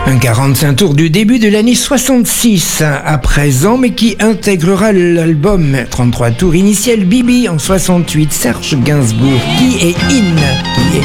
Un 45 tours du début de l'année 66 à présent, mais qui intégrera l'album 33 tours initial Bibi en 68, Serge Gainsbourg, qui est in.